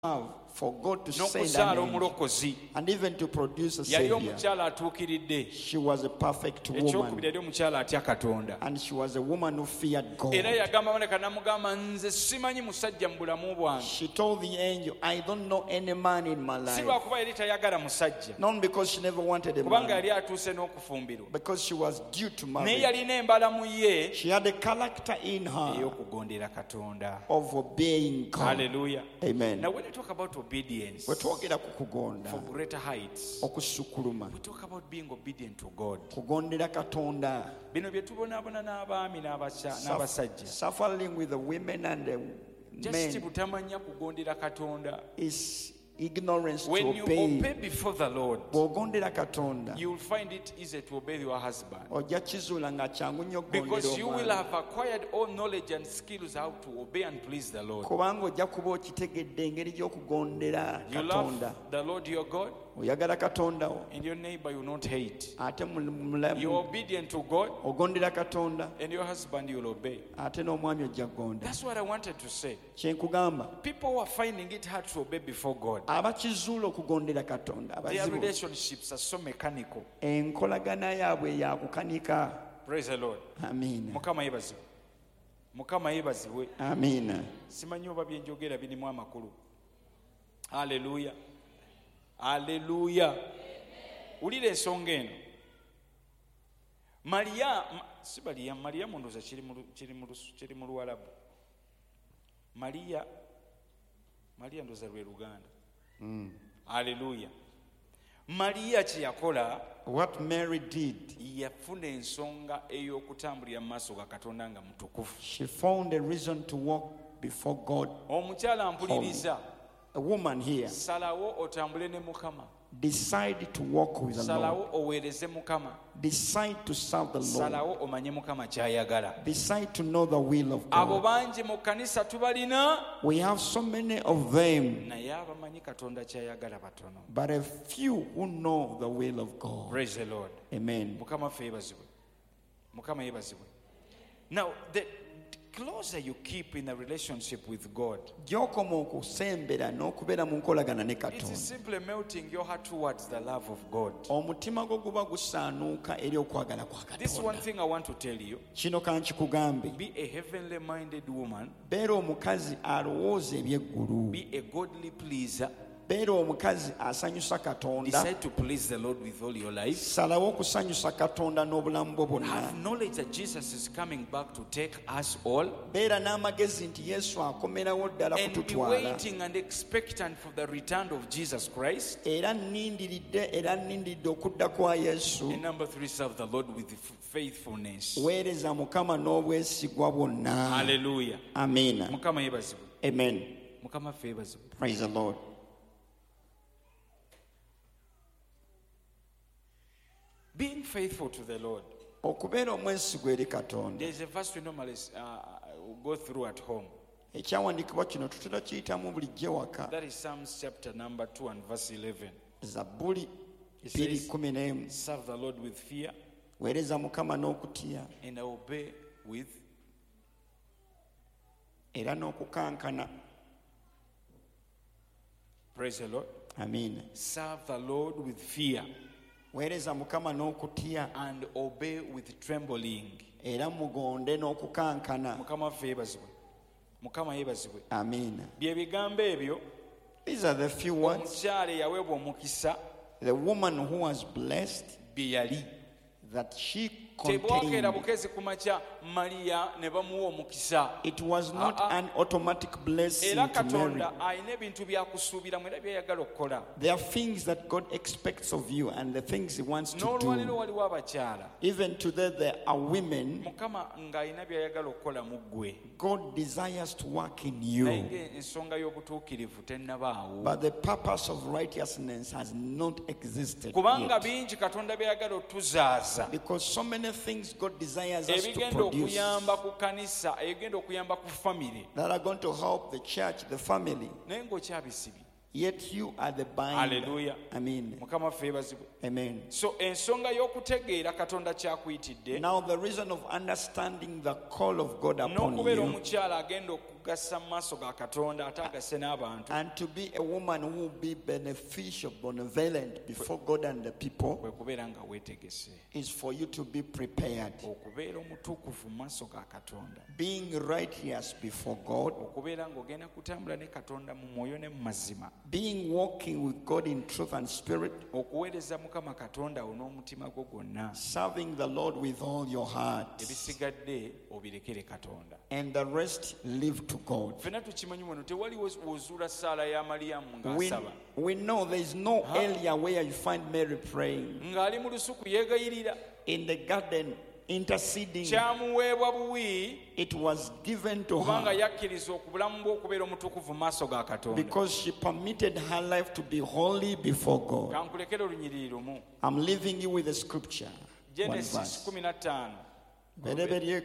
have for God to send n'okuzaala an angel omulokozi. and even to produce a Yali savior. omukyala atuukiridde. She was a perfect Ekyokubiri woman, yali omukyala atya Katonda. and she was a woman who feared God. Era yagamba Kaboneka n'amugamba nze simanyi musajja mu bulamu bwange. She told the angel, I don't know any man in my Si life. lwakuba yali tayagala musajja. Not because she never wanted a Kubanga man, yali atuuse n'okufumbirwa. because she was due to Naye marry. yalina embala mu ye She had a character in her ey'okugondera Katonda. of obeying God. Hallelujah. Amen. Now when we talk about obedience Bwe twogera ku kugonda, for greater heights, okusukuluma, we talk about being obedient to God. kugondera Katonda, Bino bye tubonaabona n'abaami n'abasajja. suffering with the women and the Just men butamanya kugondera Katonda. is ignorance to When you obey. obey before the Lord, Bw'ogondera Katonda, you will find it easy to obey your husband. ojja kizuula nga kyangu nnyo Because okugondera you will omwana. have acquired all knowledge and skills how to obey and please the Lord. Kubanga ojja kuba okitegedde engeri gy'okugondera You Katonda. love the Lord your God, Oyagala Katonda wo, and your neighbor you will not hate. ate You're obedient to God, ogondera Katonda, and your husband you will obey. ate n'omwami ojja kugonda. That's what I wanted to say. Kye nkugamba, People who are finding it hard to obey before God, abakizuula okugondera Katonda, their abazibu, relationships are so mechanical. enkolagana yaabwe ya kukanika. Praise the Lord. Amiina, Mukama yeebazibwe. Mukama yeebazibwe. amiina. Simanyi oba bye njogera birimu amakulu. Haleluya. Haleluya. Ulira ensonga eno. Mariya mundoza kiri mu Luwalabu. Mariya ndoza lwe Luganda. Haleluya. Mariya kye yakola, What Mary did, yafuna ensonga ey'okutambulira mu maaso ga Katonda nga mutukufu. she found a reason to walk before God. Omukyala mpuliriza, A woman here, salawo otambule ne Mukama. decide to walk with the Lord. Salawo oweereze Mukama. Decide to serve the Lord. Salawo omanye Mukama ky'ayagala. Decide to know the will of Abo God. bangi mu kkanisa tubalina, We have so many of them, naye abamanyi Katonda ky'ayagala batono. but a few who know the will of God. Praise the Lord. Amen. Mukama ffe yeebazibwe. Mukama yeebazibwe. Now, the closer you keep in a relationship with God, Gy'okoma okusembera n'okubeera mu nkolagana ne it is Katonda, simply melting your heart towards the love of God. omutima gwo guba gusaanuuka eri okwagala kwa This one Katonda. thing I want to tell you, Kino kankikugambe, be a heavenly minded woman, beera omukazi alowooza eby'eggulu, be a godly pleaser, beera omukazi asanyusa Katonda, decide to please the Lord with all your life. salawo okusanyusa Katonda n'obulamu bwo bwonna. Have knowledge that Jesus is coming back to take us all, Beera n'amagezi nti Yesu akomerawo ddala and be kututwala, waiting and expectant for the return of Jesus Christ. era nnindiridde okudda kwa Yesu. And number 3, serve the Lord with faithfulness. Weereza Mukama n'obwesigwa bwonna. Hallelujah. Amiina. Mukama yeebazibwe. Amen. Mukama ffe yeebazibwe. Praise the Lord. Being faithful to the Lord. Okubeera omwesigwa eri Katonda. There's a verse we normally go through at home. Ekyawandiikibwa kino tutera kiyitamu bulijjo waka. That is Psalms chapter number 2 and verse 11. Zabbuli It says, 2:11. serve the Lord with fear Weereza Mukama n'okutya and obey with. era n'okukankana. Praise the Lord. Amiina. Serve the Lord with fear Weereza Mukama n'okutya and obey with trembling. era mugonde n'okukankana. Mukama ffe yeebazibwe. Mukama yeebazibwe. Amiina. Bye bigambo ebyo These are the few words. omukyala eyaweebwa omukisa The woman who was blessed bye yali. that she Tebwakeera contained. bukezi ku makya Mariya ne bamuwa omukisa. It was not an automatic blessing Era to Mary. Katonda alina ebintu byakusuubiramu era byayagala okukola. There are things that God expects of you and the things He wants to N'olwaliro do. waliwo abakyala Even today, there are women Mukama ng'alina byayagala okukola mu ggwe. God desires to work in Naye you, ng'ensonga y'obutuukirivu tennabaawo. but the purpose of righteousness has not existed Kubanga yet. bingi Katonda byayagala otuzaaza. Because so many things God desires us to Ebigenda produce okuyamba ku kanisa, ebigenda okuyamba ku famire. that are going to help the church, the family, Naye ng'okyabisibye. yet you are the binder. Hallelujah. Amen. Mukama ffe yeebazibwe. Amen. So ensonga y'okutegeera Katonda kyakuyitidde Now the reason of understanding the call of God upon n'okubeera you omukyala agenda okugasa mu maaso ga Katonda ate agase n'abantu. And to be a woman who will be beneficial, benevolent before God and the people Kwe kubeera nga weetegese. is for you to be prepared. Okubeera omutuukuvu mu maaso ga Katonda. Being righteous before God. Okubeera ng'ogenda kutambula ne Katonda mu mwoyo ne mu mazima. Being walking with God in truth and spirit. Okuweereza Mukama Katonda wo n'omutima gwo gwonna. Serving the Lord with all your heart. Ebisigadde obirekere Katonda. And the rest leave to God. Ffenna tukimanyi wano tewali wozuula ssaala ya Maliyamu ng'asaba. We know there is no area where you find Mary praying. Ng'ali mu lusuku yeegayirira. In the garden, interceding. Kyamuweebwa buwi. It was given to Kubanga her yakkiriza okubulamu bwe okubeera omutukuvu mu maaso ga Katonda. because she permitted her life to be holy before God. Kankulekere olunyiriri lumu. I'm leaving you with a scripture. One Genesis verse. 15 Bereberye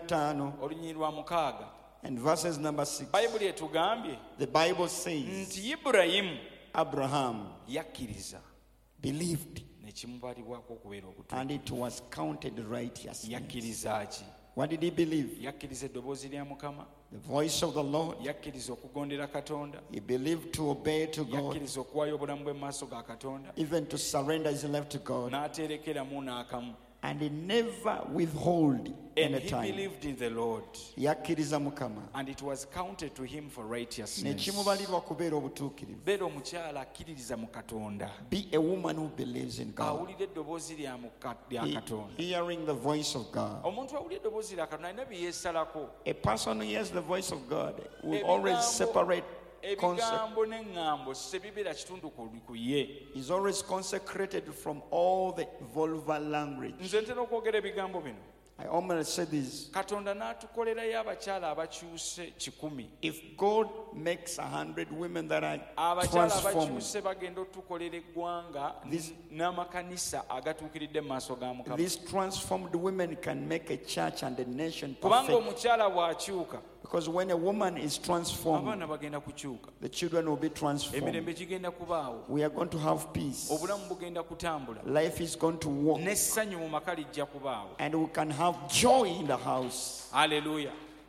15 olunyiriri lwa 6. and verses number 6. Bayibuli etugambye The Bible says nti Ibulayimu Abraham yakkiriza believed ne kimubalibwako okubeera obutuufu. and it was counted righteousness. Yakkiriza ki? What did he believe? Yakkiriza eddoboozi lya Mukama. The voice of the Lord. Yakkiriza okugondera Katonda. He believed to obey to God, Yakkiriza okuwaayo obulamu bwe mu maaso ga Katonda. even to surrender his life to God. N'aterekeramu n'akamu. And he never withhold And any he time. believed in the Lord. Yakkiriza Mukama. And it was counted to him for Ne righteousness. kimubalirwa kubeera obutuukirivu. Beera omukyala akkiririza mu Katonda. Be a woman who believes in God. Awulira eddoboozi lya Katonda. Hearing the voice of God. Omuntu awulira eddoboozi lya Katonda alina bye yeesalako. A person who hears the voice of God will always separate Ebigambo n'eŋŋambo sebibeera kitundu ku ye. is always consecrated from all the vulgar language. Nze ntera okwogera ebigambo bino. I almost say this. Katonda n'atukolerayo abakyala abakyuse 1,000. If God makes 100 women that are Abakyala transformed, abakyuse bagenda otukolera eggwanga n'amakanisa agatuukiridde mu maaso ga Mukama. these transformed women can make a church and a nation Kubanga perfect. omukyala bw'akyuka, Because when a woman is transformed, abaana bagenda kukyuka. the children will be transformed. Emirembe gigenda kubaawo. We are going to have peace. Obulamu bugenda kutambula. Life is going to walk. N'essanyu mu maka lijja kubaawo. And we can have joy in the house. Haleluya.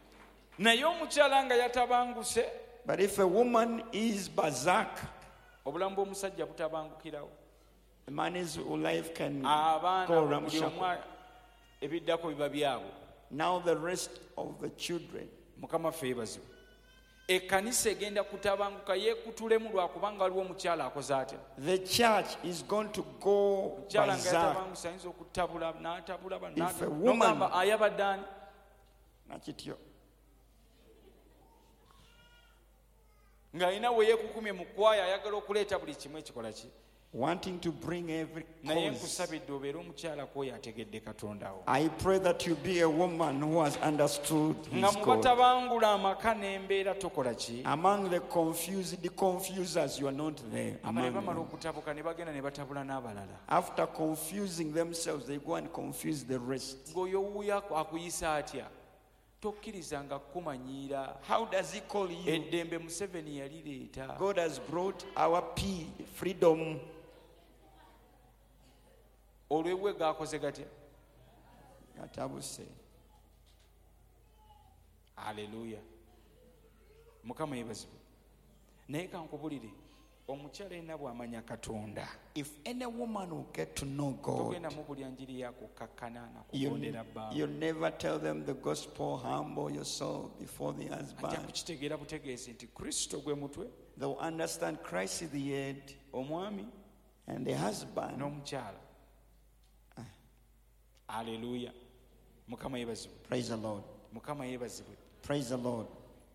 Naye omukyala nga yatabanguse, But if a woman is berserk, obulamu bw'omusajja butabangukirawo. a man's life can Abaana go buli ramshackle. omu ebiddako biba byabwe. Now the rest of the children. Mukama ffe yeebazibwe. Ekkanisa egenda kutabanguka yeekutulemu lwakubanga waliwo omukyala akoze atya. The church is going to go Omukyala nga berserk. yatabanguse ayinza okutabula n'atabula If a woman- n'ogamba ayabadde ani? Nakityo. Ng'alina we yeekukumye mu kwaya ayagala okuleeta buli kimu ekikola ki. Wanting to bring every Naye cause. nkusabidde obeere omukyala kwoyo ategedde Katonda wo. I pray that you be a woman who has understood Nga his mu God. batabangula amaka n'embeera tokola ki. Among the confusers, you are not there. Abale Among bamala them. okutabuka ne bagenda ne batabula n'abalala. After confusing themselves, they go and confuse the rest. Ng'oyo wuuyo akuyisa atya? Tokkirizanga kumanyiira. How does he call you? Eddembe Museveni yalireeta. God has brought our freedom. Olw'ebwe gaakoze gatya? Gatabuse. Haleluya. Mukama yeebazibwe. Naye kankubulire, omukyala yenna bw'amanya Katonda, If any woman will get to know God, togenda mu buli njiri yakukakkana na kugondera bbaabwe. you never tell them the gospel, humble yourself before the Ajja husband. kukitegeera butegeezi nti Kristo gwe mutwe, They'll understand Christ is the head omwami and the husband. n'omukyala. Haleluya. Mukama yeebazibwe. Praise the Lord. Mukama yeebazibwe. Praise the Lord.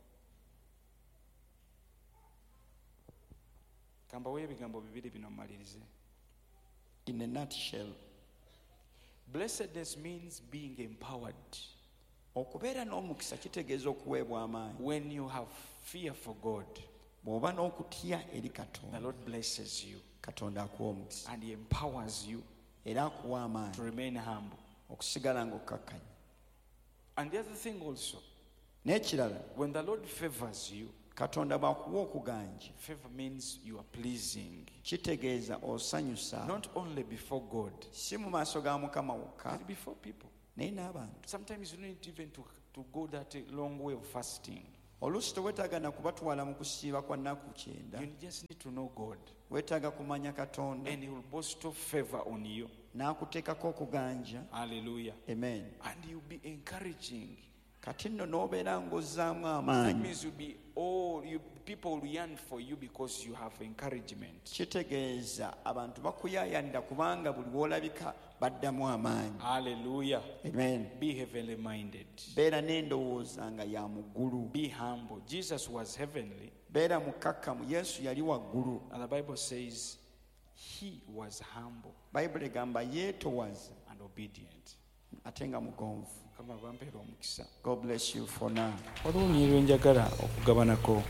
Kambawo ebigambo bibiri bino mmalirize. In a nutshell, Blessedness means being empowered. okubeera n'omukisa kitegeeza okuweebwa amaanyi. When you have fear for God, Bw'oba n'okutya eri the Katonda, Lord blesses you Katonda akuwa omukisa and He empowers you era akuwa to amaanyi remain humble. okusigala ng'okkakkanya. And the other thing also, N'ekirala, when the Lord favors you, Katonda bw'akuwa okuganja, favor means you are pleasing, kitegeeza osanyusa not only before God, si mu maaso ga Mukama wokka but before people. naye n'abantu. Sometimes you don't need even to go that long way of fasting. oluusi tewetaaga na kubatwala mu kusiiba kwa nnaku 9. You just need to know God. Weetaaga kumanya Katonda And He will bestow favor on you. n'akuteekako okuganja. Hallelujah. Amen. And you'll be encouraging. Kati nno n'obeera ng'ozzaamu That amaanyi. means people will yearn for you because you have encouragement. Kitegeeza abantu bakuyaayanira kubanga buli w'olabika baddamu amaanyi. Hallelujah. Amen. Be heavenly minded. Beera n'endowooza nga ya muggulu. Be humble. Jesus was heavenly. Beera mukkakkamu. Yesu yali waggulu. And the Bible says He was humble Bayibuli egamba yeetowaza and obedient. ate nga mugonvu. Kama bampeera omukisa. God bless you for now. Waliwo olunyi njagala okugabanako.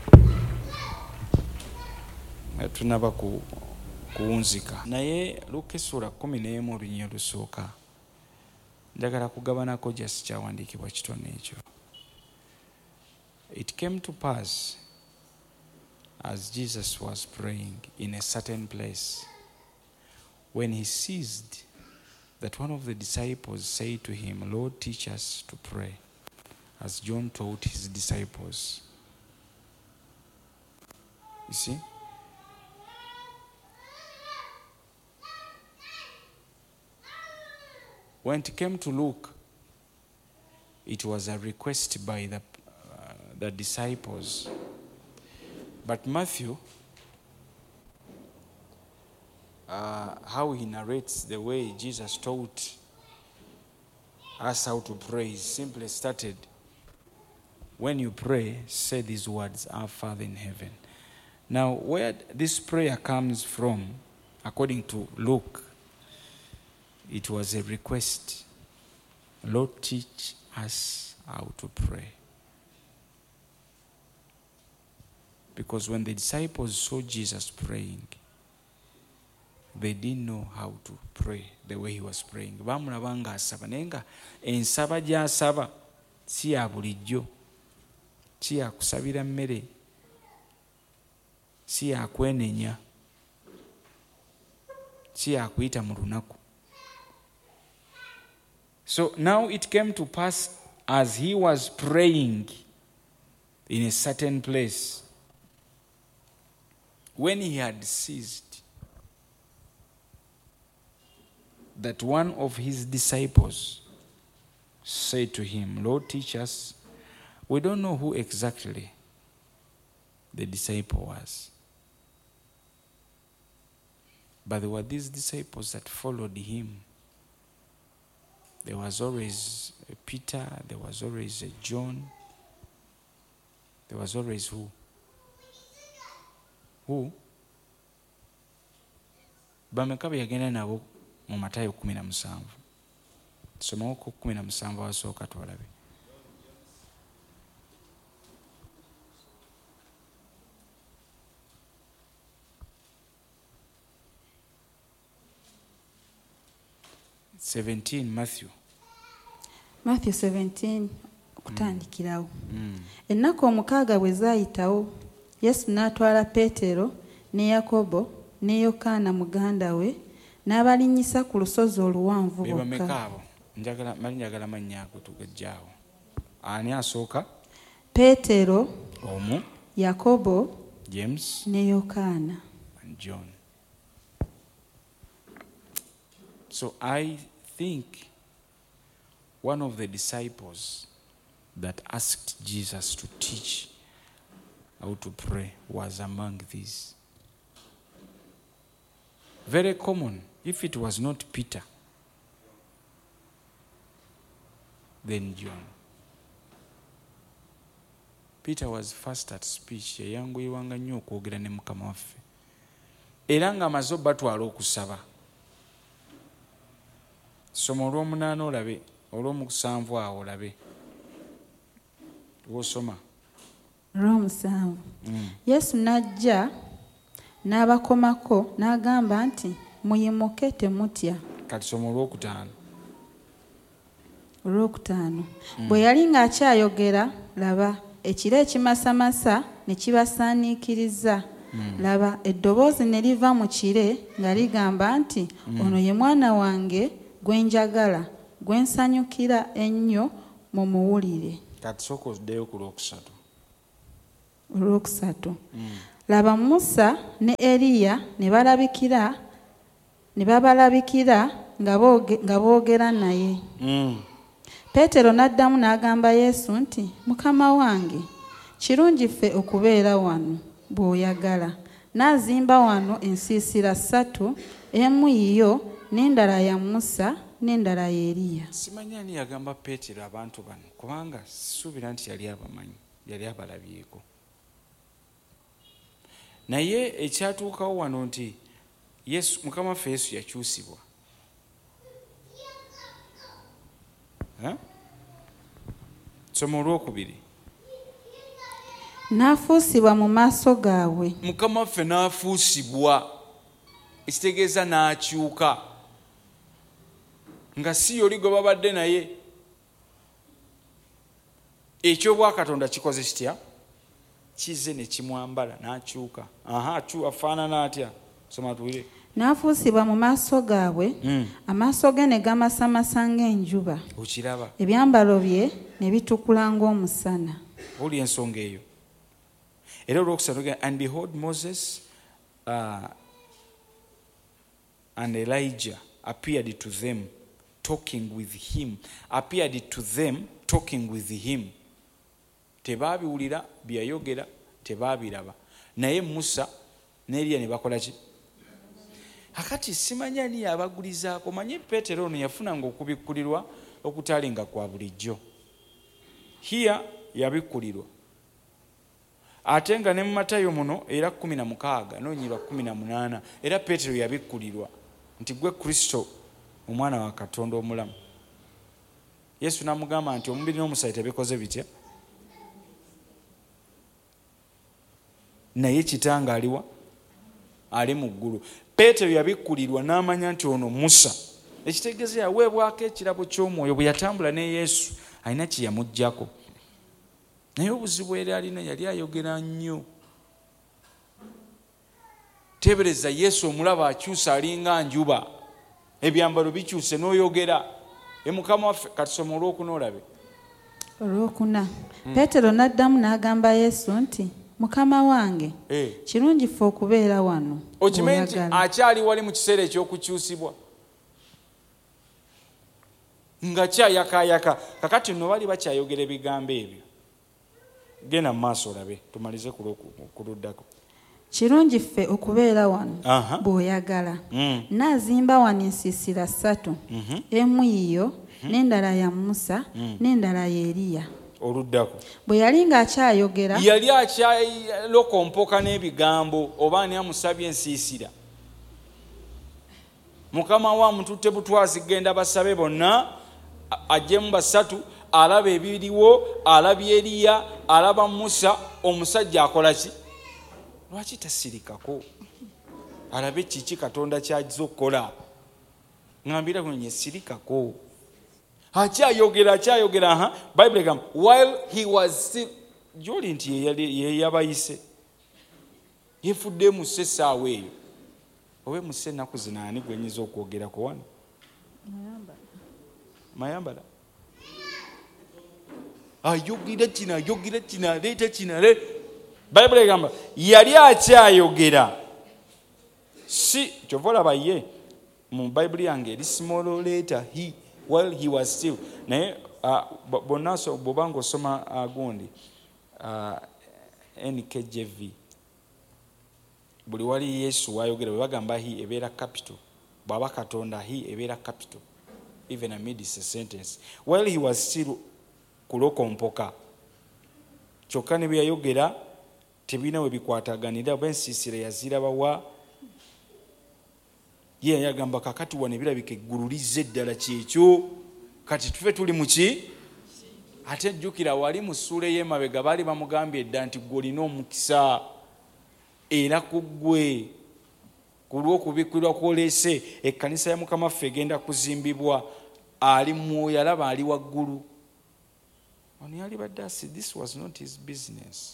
Tunaba kuwunzika. Naye Luka essula 11 olunyi olusooka. Njagala kugabanako just kyawandiikibwa kitono ekyo. It came to pass as Jesus was praying in a certain place, when he ceased, that one of the disciples said to him, Lord, teach us to pray, as John taught his disciples. You see? When it came to Luke, it was a request by the disciples. But Matthew, how he narrates the way Jesus taught us how to pray is simply started, when you pray, say these words, Our Father in heaven. Now, where this prayer comes from, according to Luke, it was a request. Lord, teach us how to pray. Because when the disciples saw Jesus praying, they didn't know how to pray the way he was praying. Bamulaba nga asaba naye nga ensaba gy'asaba si ya bulijjo, si ya kusabira mmere, si ya kwenenya, si ya kuyita mu lunaku. So now it came to pass as he was praying in a certain place, when he had ceased, that one of his disciples said to him, Lord, teach us. We don't know who exactly the disciple was, but there were these disciples that followed him. There was always a Peter, there was always a John, there was always who? Who? Bameka yagenda nabo mu Matayo 17. Somawo ku 17 wasooka twalabe. Matthew 17 kutandikirawo. Ennaku omukaaga bwe zaayitawo, Yesu n'atwala Peetero ne Yakobo ne Yokaana muganda we n'abalinnyisa ku lusozi oluwanvu bokka. Bameka abo? Njagala mannya ago tugajjaawo. Ani asooka? Peetero, omu, Yakobo, James ne Yokaana. and John. So I think one of the disciples that asked Jesus to teach how to pray was among these. Very common. If it was not Peter, then John. Peter was fast at speech. Yayanguyirwanga nnyo okwogera ne Mukama waffe. Era ng'amaze batwala okusaba. Soma olw'omunaana olabe, olw'omusanvu awo olabe. Wosoma. Olw'omusanvu. Yesu n'ajja n'abakomako n'agamba nti, muyimuke temutya. Kati soma olw'okutaano. Olw'okutaano. Bwe yali ng'akyayogera, laba ekiro ekimasamasa ne kibasaaniikiriza. Laba eddoboozi ne liva mu kire nga ligamba nti, ono ye mwana wange gwe njagala, gwe nsanyukira ennyo mumuwulire. Kati sooka oddeyo ku lwokusatu. olwokusatu laba Musa ne Eriya ne babalabikira nga boogera naye. Peetero n'addamu n'agamba Yesu nti, Mukama wange, kirungi ffe okubeera wano bw'oyagala. N'azimba wano ensiisira 3, emu yiyo n'endala ya Musa n'endala ya Eriya. Simanyi ani yagamba Peetero abantu bano kubanga sisuubira nti yali abamanyi, yali abalabyeko. Naye ekyatuukawo wano nti Yesu, Mukama waffe Yesu yakyusibwa. Soma olwokubiri. N'afuusibwa mu maaso gaabwe. Mukama waffe n'afuusibwa, ekitegeeza n'akyuka, nga si yoli gwe babadde naye. Ekyobwakatonda kikoze kitya? Kize ne kimwambala n'akyuka. Afaanana atya? Soma tuwire. N'afuusibwa mu maaso gaabwe, amaaso ge ne gamasamasa ng'enjuba. Okiraba? Ebyambalo bye ne bitukula ng'omusana. Oli ensonga eyo. Era olwokusatu, and behold, Moses and Elijah appeared to them talking with him. Tebabiwulira byayogera, tebabiraba. Naye Musa ne Eriya ne bakola ki? Akati simanyi ani yabagulizaako. Manyi Peetero ono yafunanga okubikkulirwa okutalinga kwa bulijjo. Hiya yabikkulirwa. Ate nga ne mu Matayo muno era 16 n'onyirwa 18 era Peetero yabikkulirwa nti gwe Kristo omwana wa Katonda omulamu. Yesu n'amugamba nti omubiri n'omusaayi tebikoze bitya, naye Kitange aliwa? Ali mu ggulu. Peetero yabikkulirwa n'amanya nti ono Musa. Ekitegeeza yaweebwako ekirabo ky'omwoyo bwe yatambula ne Yesu, alina kye yamuggyako. Naye obuzibu era alina yali ayogera nnyo. Tebereza Yesu omulaba akyusa alinga njuba, ebyambalo bikyuse n'oyogera. Mukama waffe, kati soma olwokuna olabe. Olwokuna. Peetero n'addamu n'agamba Yesu nti, Mukama wange, kirungi ffe okubeera wano. Okimanyi nti akyali wali mu kiseera ekyokukyusibwa nga kyayakayaka. Kakati nno bali bakyayogera ebigambo ebyo. Genda mu maaso olabe, tumalize kuluddako. Kirungi ffe okubeera wano bw'oyagala. N'azimba wano ensiisira 3, emu yiyo n'endala ya Musa n'endala ya Eriya. Oluddako. Bwe yali ng'akyayogera, yali akyalokompoka n'ebigambo, oba ani amusabye ensiisira. Mukama wa mututte butwazi, genda basabe bonna, ajjemu 3, alaba ebiriwo, alaba Eriya, alaba Musa. Omusajja akola ki? Lwaki tasirikako? Alabe kiki Katonda ky'ajja okukola. Ngambira kuno nyesirikako. Akyayogera. Bible egamba while he was still, joli nti ye yabayise. Yefudde mu essaawa eyo. Owe mu ennaku zino ani gwenyiza okwogerako wano? Mayambala. Ayogera kina, leeta kina. Bible egamba yali akyayogera. Si kyova olaba ye mu Bible yange eri small letter he, while he was still. Naye bonna bw'obanga osoma gundi NKJV, buli wali Yesu wayogera bwe bagamba he ebeera capital, bw'aba Katonda he ebeera capital, even amid a sentence. While he was still kulokompoka, kyokka ne bye yayogera tebina we bikwataganira. B'ensiisira yazirabawa. Ye yagamba kakati wano ebirabika eggulu lizze ddala kyekyo, kati tufe tuli mu ki? Ate jjukira wali mu ssuula ey'emabega baali bamugambye edda nti gwe olina omukisa era ku ggwe ku lw'okubikkirwa kw'oleese ekkanisa ya Mukama waffe egenda kuzimbibwa. Ali mwoyo, alaba ali waggulu. Ono yali badde asi, this was not his business.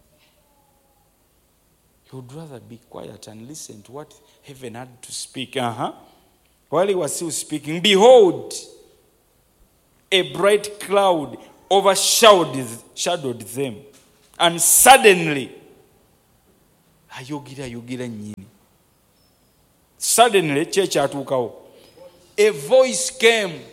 He would rather be quiet and listen to what heaven had to speak. While he was still speaking, behold, a bright cloud overshadowed them. and suddenly ayogera nnyini. Suddenly kyekyatuukawo, a voice came.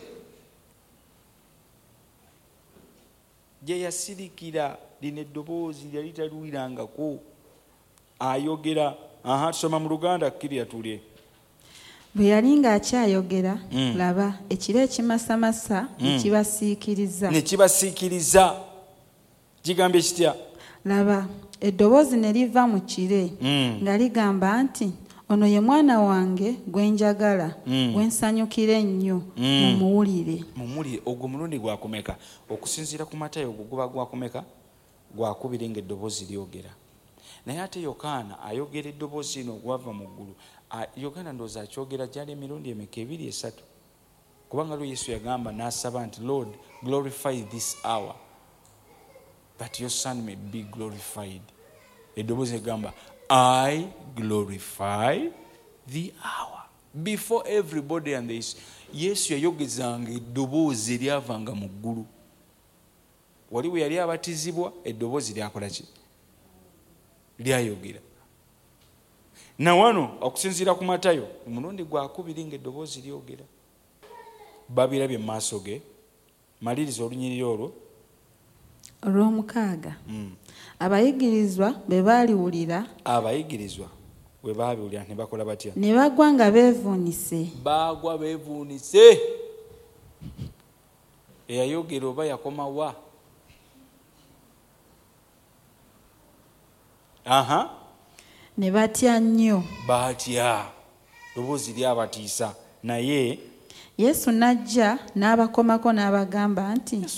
Gye yasirikira lino eddoboozi lyali taliwulirangako ayogera. Tusoma mu Luganda Kirya tulye. Bwe yali ng'akyayogera, laba ekire ekimasamasa ne kibasiikiriza. Kigambye kitya? Laba eddoboozi ne liva mu kire nga ligamba nti, ono ye mwana wange gwe njagala, gwe nsanyukira ennyo, mumuwulire. Ogwo mulundi gwakumeka? Okusinziira ku Matayo ogwo guba gwakumeka? Gwakubiri ng'eddoboozi lyogera. Naye ate Yokaana ayogera eddoboozi lino ogwava mu ggulu. Yokaana ndowooza akyogera gyali emirundi emeka? 2 3. Kubanga lwe Yesu yagamba n'asaba nti, Lord, glorify this hour that your son may be glorified. Eddoboozi egamba, I glorify the hour. Before everybody and this, Yesu yayogezanga eddoboozi eryavanga mu ggulu. Wali bwe yali abatizibwa, eddoboozi lyakola ki? Lyayogera. Na wano okusinziira ku Matayo omulundi gwakubiri ng'eddoboozi lyogera. Babirabye mu maaso ge. Maliriza olunyiriri olwo. Olw'omukaaga. Abayigirizwa bwe baaliwulira. Abayigirizwa bwe baabiwulira ne bakola batya? Ne bagwa nga beevuunise. Baagwa beevuunise. Eyayogera oba yakoma wa? Ne batya nnyo. Batya. Ddoboozi lyabatiisa. Naye Yesu n'ajja n'abakomako n'abagamba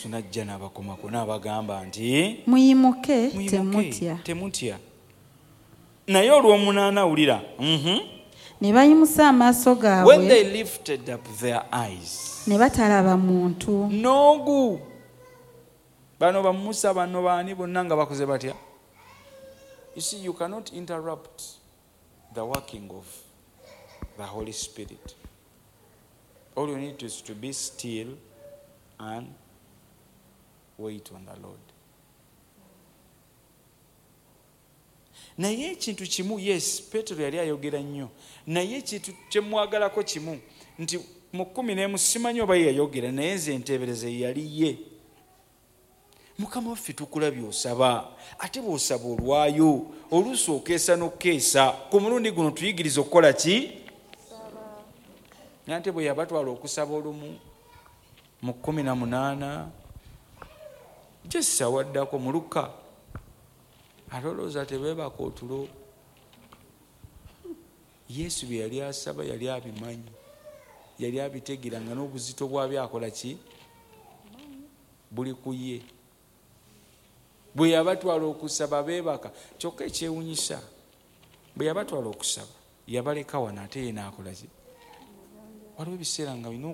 nti, muyimuke, temutya. Naye olw'omunaana wulira. Ne bayimusa amaaso gaabwe. When they lifted up their eyes. Ne batalaba muntu. Noogu. Bano bamusa bano baani bonna nga bakoze batya? You see, you cannot interrupt the working of the Holy Spirit. All you need is to be still and wait on the Lord. Naye ekintu kimu, yes, Petero yali ayogera nnyo. Naye ekintu kyemwagalako kimu, nti mu 11 simanyi oba yayogera, naye nze enteebereze yali ye. Mukama waffe tukulabye osaba, ate bw'osaba olwayo, oluusi okeesa n'okeesa. Ku mulundi guno tuyigiriza okukola ki? Nante bwe yabatwala okusaba olumu mu 18, Jesa waddako mu Luka, alowooza tebeebaka otulo. Yesu bye yali asaba yali abimanyi, yali abitegera nga n'obuzito bwabyo akola ki? Buli ku ye. Bwe yabatwala okusaba beebaka. Kyokka ekyewunyisa, bwe yabatwala okusaba yabaleka wano ate ye n'akola ki? Waliwo ebiseera nga bino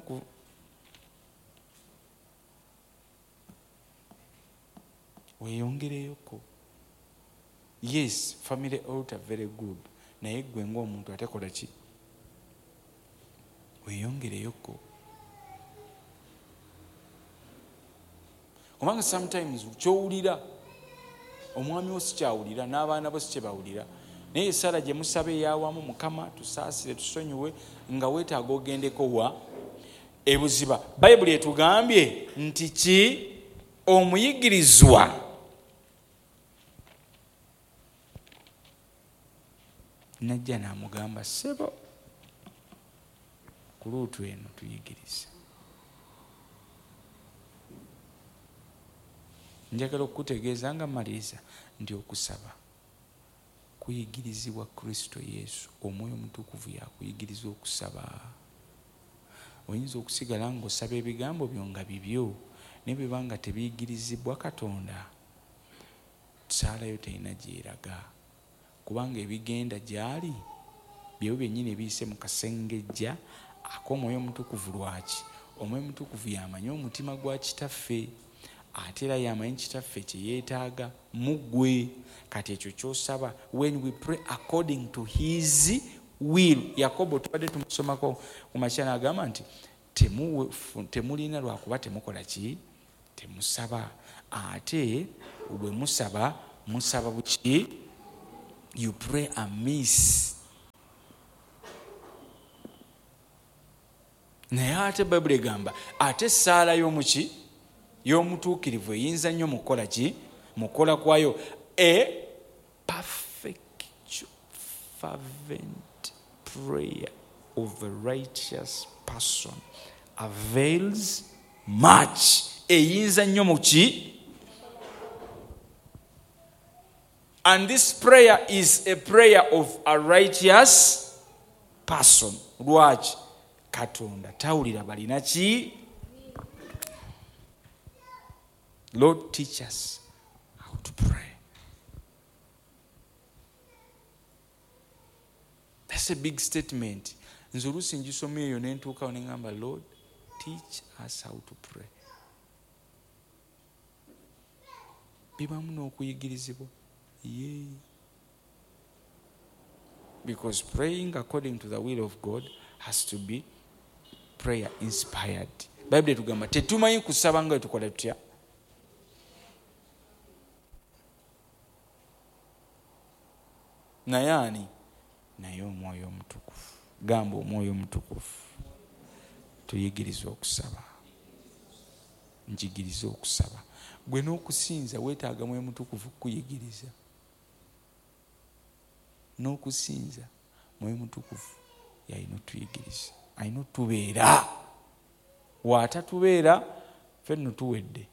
weeyongereyoko. Yes, family altar very good. Naye gwe ng'omuntu ate kola ki? Weeyongereyoko. Kubanga sometimes kyowulira omwami wo sikyawulira, n'abaana bo sikyebawulira. Naye Sara gye musaba eyawamu, Mukama tusaasire tusonyiwe, nga weetaaga ogendeko wa ebuziba. Bayibuli etugambye nti ki? Omuyigirizwa najja n'amugamba, ssebo ku luutu eno tuyigirize. Njagala okukutegeeza nga maliriza nti okusaba kuyigirizibwa Kristo Yesu. Omwoyo Omutukuvu yakuyigiriza okusaba. Oyinza okusigala ng'osaba ebigambo byo nga bibyo, naye bwe banga tebiyigirizibwa Katonda, saalayo terina gyeraga. Kubanga ebigenda gyali byewo byennyini ebiyise mu kasengejja ak'Omwoyo Omutukuvu. Lwaki? Omwoyo Omutukuvu yamanyi omutima gwa kitaffe, ate era yamanyi kitaffe kye yeetaaga mu ggwe. Kati ekyo ky'osaba, when we pray according to his will. Yakobo tubadde tumusomako ku makya n'agamba nti temulina lwakuba temukola ki? Temusaba. Ate bwe musaba musaba buki? You pray amiss. Naye ate Bayibuli egamba ate essaala y'omuki y'omutuukirivu eyinza nnyo mukola ki? Mukola kwayo. A perfect fervent prayer of a righteous person avails much. Eyinza nnyo muki? And this prayer is a prayer of a righteous person. Lwaki? Katonda tawulira balina ki? Lord, teach us how to pray. That's a big statement. Nze oluusi ngisomye eyo ne ntuukawo ne ngamba, Lord, teach us how to pray. Bibamu n'okuyigirizibwa. Yeah. Because praying according to the will of God has to be prayer inspired. Bible etugamba tetumanyi kusaba nga tukola tutya. Naye ani? Naye Omwoyo Omutukuvu. Gamba Omwoyo Omutukuvu tuyigirize okusaba. Njigirize okusaba. Gwe n'okusinza weetaaga Mwoyo Mutukuvu kuyigiriza. N'okusinza Mwoyo Mutukuvu yalina otuyigiriza. Alina otubeera. Waatatubeera ffe nno tuwedde.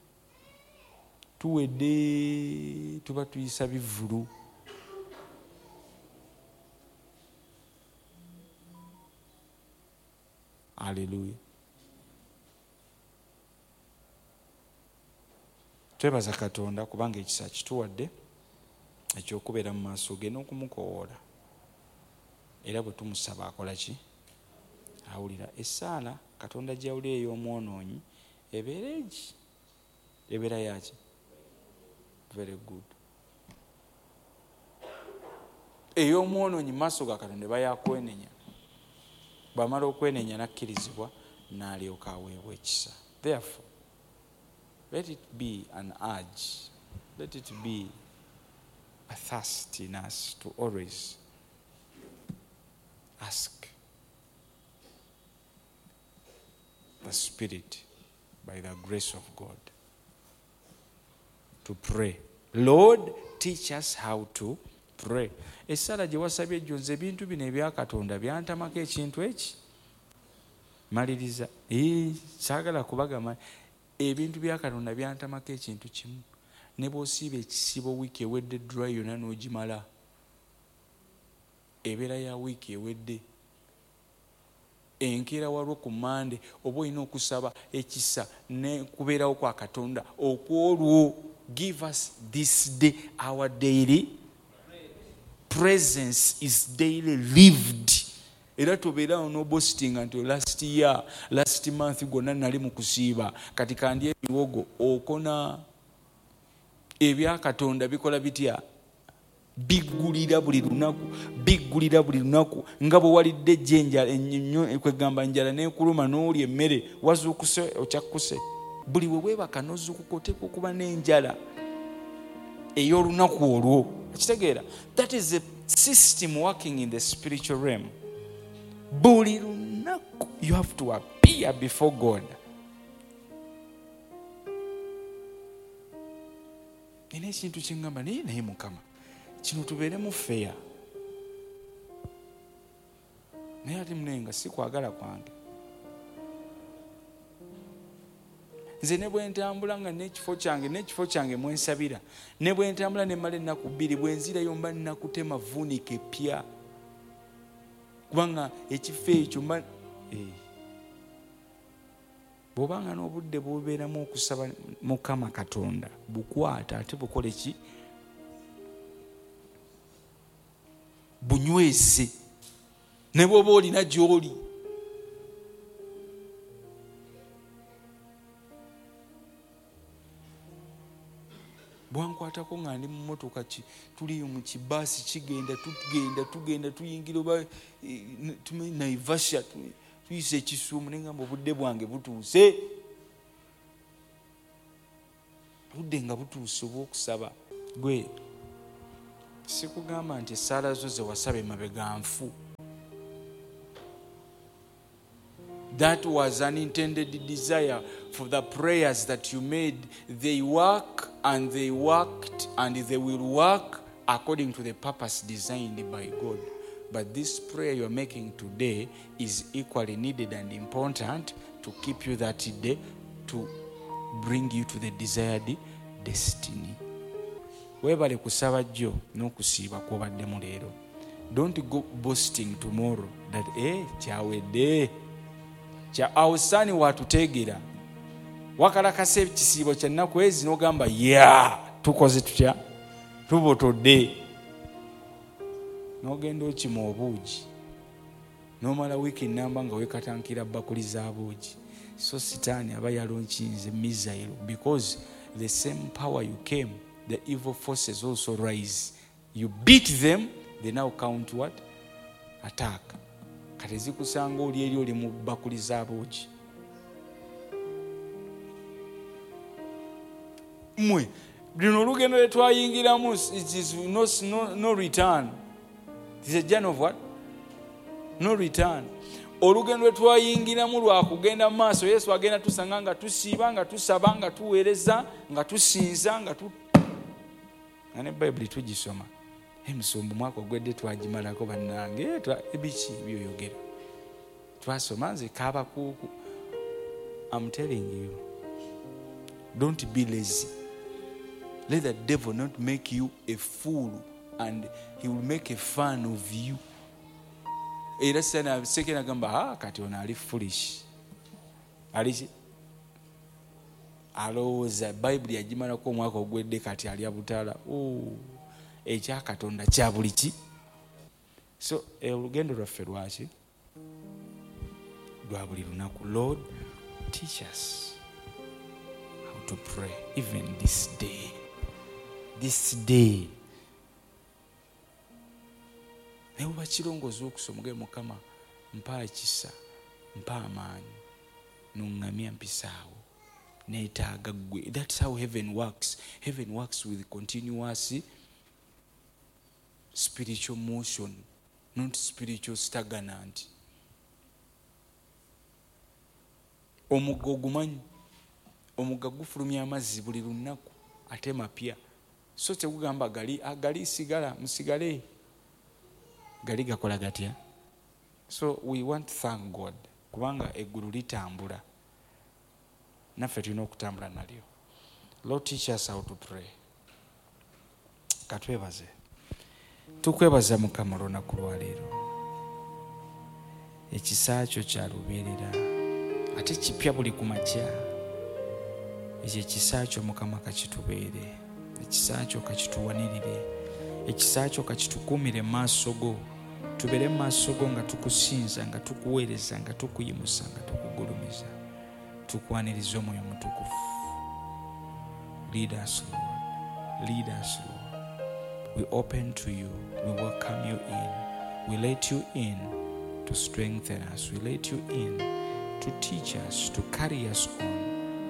Tuba tuyisa bivvulu. Hallelujah. Twebaza Katonda kubanga ekisa kituwadde ekyokubeera mu maaso ge n'okumukoowoola. Era bwe tumusaba akola ki? Awulira. Essaala Katonda gy'awulira ey'omwonoonyi ebeera egi? Ebeera yaki? Very good. Ey'omwonoonyi mu maaso ga Katonda eba yakwenenya. Bw'amala okwenenya n'akkirizibwa n'alyoka aweebwa ekisa. Therefore, let it be an urge. Let it be a thirst in us to always ask the Spirit by the grace of God to pray. Lord, teach us how to pray. Essala gye wasabye ejjo nze ebintu bino ebya Katonda byantamako ekintu eki. Maliriza. Saagala kubagamba ebintu bya Katonda byantamako ekintu kimu. Ne bw'osiiba ekisibo wiiki ewedde dry yonna n'ogimala. Ebeera ya wiiki ewedde. Enkeera walwo ku Mande oba olina okusaba ekisa ne kubeerawo kwa Katonda okwolwo. Give us this day our daily presence is daily lived. Era tobeerawo n'obostinga nti last month gwonna nali mu kusiiba kati kandi ebiwogo okona. Ebya Katonda bikola bitya? Biggulira buli lunaku. Nga bwe walidde ejjenja ennyo kwegamba njala n'ekuluma n'oli emmere wazuukuse okyakkuse. Buli we weebaka n'ozuukuka oteekwa okuba n'enjala ey'olunaku olwo. Ekitegeera? That is a system working in the spiritual realm. Buli lunaku you have to appear before God. Nina ekintu kyengamba naye Mukama kino tubeeremu feya. Naye ate munenga si kwagala kwange. Nze ne bwe ntambula nga n'ekifo kyange mwensabira, ne bwe ntambula ne mala ennaku 2 bwe nzirayo mba nnakutema vuunika epya. Kubanga ekifo ekyo mba bw'obanga n'obudde bubeeramu okusaba Mukama Katonda bukwata ate bukole ki? Bunyweze. Ne bw'oba olina gy'oli. Bwankwatako nga ndi mu mmotoka tuli mu kibaasi tugenda tuyingira oba Naivasha tuyise Kisumu ne ngamba obudde bwange butuuse. Obudde nga butuuse obw'okusaba. Gwe sikugamba nti essaala zo ze wasaba emabega nfu. That was an intended desire for the prayers that you made. They work and they worked and they will work according to the purpose designed by God. But this prayer you're making today is equally needed and important to keep you that day, to bring you to the desired destiny. Webale kusaba jjo n'okusiiba kw'obaddemu leero. Don't go boasting tomorrow that kyawedde. Awusaani watuteegera. Wakalakasa ekisiibo kya nnaku ezi n'ogamba tukoze tutya? Tubotodde. N'ogenda okima obuugi. N'omala wiiki nnamba nga weekatankira bakuli za buugi. So sitaani aba yalonkinze missile, because the same power you came, the evil forces also rise. You beat them, they now count what? Attack. Kati zikusanga oli eri oli mu bakuli za buugi. Mmwe luno olugendo lwe twayingiramu, it is no return. It is a journey of what? No return. Olugendo lwe twayingiramu lwa kugenda mu maaso. Yesu agenda tusanga nga tusiiba, nga tusaba, nga tuweereza, nga tusinza, nga ne Bayibuli tugisoma. Emisombo mwaka ogwedde twagimalako bannange. Ebiki byoyogera. Twasoma nze kaabakuuku. I'm telling you. Don't be lazy. Let the devil not make you a fool, and he will make a fun of you. Era sana sekena gamba kati ona ali foolish. Ali alowooza Bayibuli yagimalako omwaka ogwedde kati ali abutaala. Ekya Katonda kya buli ki. So olugendo lwaffe lwaki? Lwa buli lunaku. Lord, teach us how to pray even this day. This day. Ne bwe bakirongooza okusoma ge Mukama mpa ekisa, mpa amaanyi, n'oŋŋamya mpisaawo, neetaaga ggwe. That's how heaven works. Heaven works with continuous spiritual motion, not spiritual stagnant. Omugga ogumanyi, omugga gufulumya amazzi buli lunaku ate mapya. So tegugamba gali sigala musigale. Gali gakola gatya? So we want to thank God kubanga eggulu litambula, naffe tulina okutambula nalyo. Lord, teach us how to pray. Katwebaze. Tukwebaza Mukama olunaku lwa leero. Ekisa kyo kya lubeerera ate kipya buli ku makya. Ekyo ekisa kyo Mukama kakitubeere. Ekisa kyo kakituwanirire. Ekisa kyo kakitukuumire mu maaso go. Tubeere mu maaso go nga tukusinza, nga tukuweereza, nga tukuyimusa, nga tukugulumiza. Tukwaniriza Omwoyo Mutukuvu. Lead us, Lord. Lead us, Lord. We open to you. We welcome you in. We let you in to strengthen us. We let you in to teach us, to carry us on.